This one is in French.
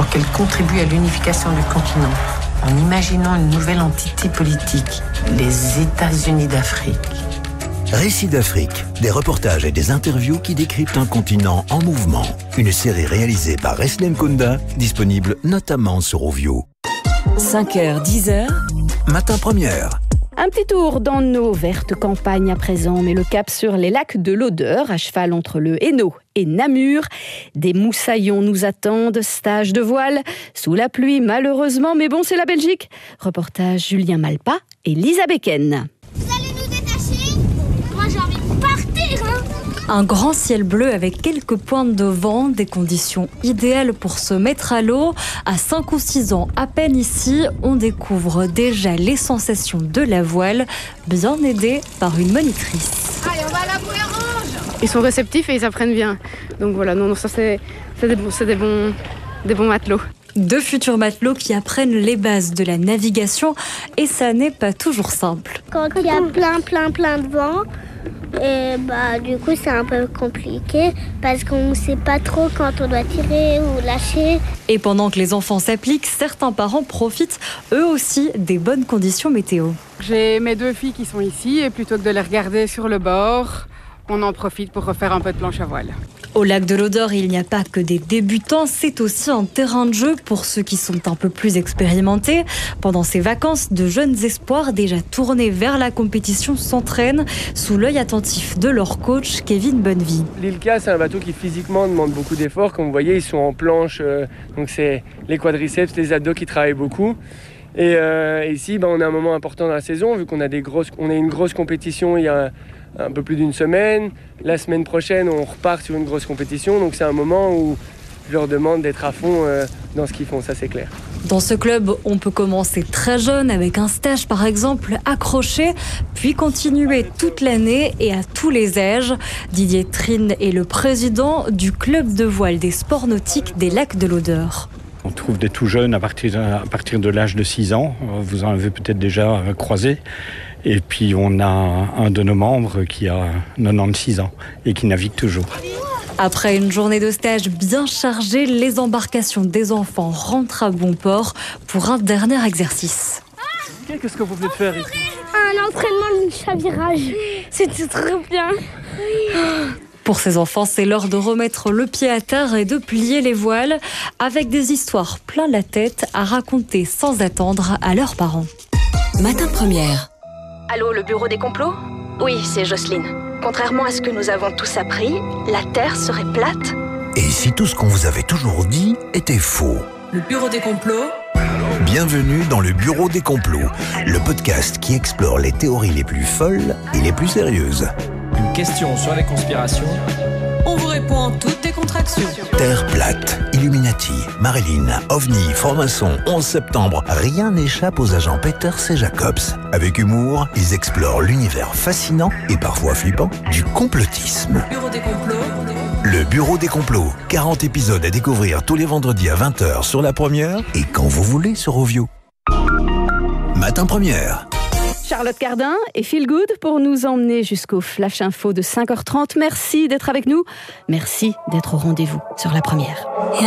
qu'elle contribue à l'unification du continent en imaginant une nouvelle entité politique, les États-Unis d'Afrique. Récits d'Afrique, des reportages et des interviews qui décryptent un continent en mouvement. Une série réalisée par Reslen Kunda, disponible notamment sur Ovio. 5h, 10h. Matin première. Un petit tour dans nos vertes campagnes à présent, mais le cap sur les lacs de l'Odeur, à cheval entre le Hainaut et Namur. Des moussaillons nous attendent, stage de voile, sous la pluie malheureusement, mais bon, c'est la Belgique. Reportage Julien Malpa et Lisa Becken. Vous allez nous détacher ? Moi j'ai envie de partir, hein. Un grand ciel bleu avec quelques pointes de vent, des conditions idéales pour se mettre à l'eau. À 5 ou 6 ans à peine ici, on découvre déjà les sensations de la voile, bien aidé par une monitrice. Allez, on va à la bouée orange. Ils sont réceptifs et ils apprennent bien. Donc voilà, non, ça c'est des bons matelots. 2 futurs matelots qui apprennent les bases de la navigation et ça n'est pas toujours simple. Quand il y a plein de vent, et du coup c'est un peu compliqué parce qu'on ne sait pas trop quand on doit tirer ou lâcher. Et pendant que les enfants s'appliquent, certains parents profitent eux aussi des bonnes conditions météo. J'ai mes 2 filles qui sont ici et plutôt que de les regarder sur le bord, on en profite pour refaire un peu de planche à voile. Au lac de l'Odeur, il n'y a pas que des débutants, c'est aussi un terrain de jeu pour ceux qui sont un peu plus expérimentés. Pendant ces vacances, de jeunes espoirs déjà tournés vers la compétition s'entraînent sous l'œil attentif de leur coach, Kevin Bonnevie. L'Ilka, c'est un bateau qui physiquement demande beaucoup d'efforts. Comme vous voyez, ils sont en planche, donc c'est les quadriceps, les abdos qui travaillent beaucoup. Et ici, on a un moment important dans la saison, vu qu'on a une grosse compétition il y a un peu plus d'une semaine. La semaine prochaine, on repart sur une grosse compétition. Donc c'est un moment où je leur demande d'être à fond dans ce qu'ils font, ça c'est clair. Dans ce club, on peut commencer très jeune avec un stage par exemple accroché, puis continuer toute l'année et à tous les âges. Didier Trine est le président du club de voile des sports nautiques des lacs de l'Odeur. On trouve des tout jeunes à partir de l'âge de 6 ans. Vous en avez peut-être déjà croisé. Et puis on a un de nos membres qui a 96 ans et qui navigue toujours. Après une journée de stage bien chargée, les embarcations des enfants rentrent à bon port pour un dernier exercice. Qu'est-ce que vous venez de faire ici ? Un entraînement de chavirage. C'était trop bien. Pour ces enfants, c'est l'heure de remettre le pied à terre et de plier les voiles avec des histoires plein la tête à raconter sans attendre à leurs parents. Matin première. Allô, le bureau des complots ? Oui, c'est Jocelyne. Contrairement à ce que nous avons tous appris, la Terre serait plate. Et si tout ce qu'on vous avait toujours dit était faux ? Le bureau des complots. Bienvenue dans le Bureau des complots, le podcast qui explore les théories les plus folles et les plus sérieuses. Une question sur les conspirations. On vous répond en toutes décontraction. Terre plate, Illuminati, Marilyn, OVNI, franc-maçon, 11 septembre, rien n'échappe aux agents Peters et Jacobs. Avec humour, ils explorent l'univers fascinant et parfois flippant du complotisme. Bureau des complots. Le Bureau des complots, 40 épisodes à découvrir tous les vendredis à 20h sur La Première et quand vous voulez sur Ovio. Matin première. Charlotte Cardin et Feel Good pour nous emmener jusqu'au Flash Info de 5h30. Merci d'être avec nous. Merci d'être au rendez-vous sur La Première.